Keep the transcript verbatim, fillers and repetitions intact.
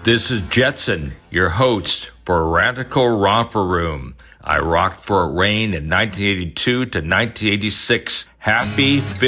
This is Jetson, your host for Radical Romper Room. I rocked Fort Wayne in nineteen eighty-two to nineteen eighty-six. Happy